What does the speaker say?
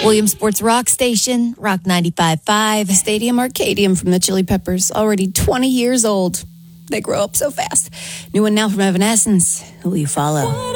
Williams Sports Rock Station, Rock 95.5. Stadium Arcadium from the Chili Peppers, already 20 years old. They grow up so fast. New one now from Evanescence. Who will you follow?